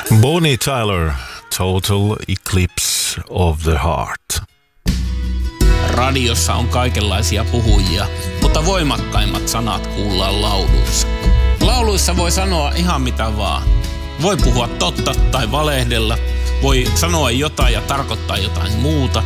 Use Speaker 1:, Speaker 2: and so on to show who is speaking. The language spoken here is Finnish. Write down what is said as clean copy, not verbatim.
Speaker 1: Bonnie Tyler, Total Eclipse of the Heart.
Speaker 2: Radiossa on kaikenlaisia puhujia, mutta voimakkaimmat sanat kuullaan lauluissa. Lauluissa voi sanoa ihan mitä vaan. Voi puhua totta tai valehdella, voi sanoa jotain ja tarkoittaa jotain muuta.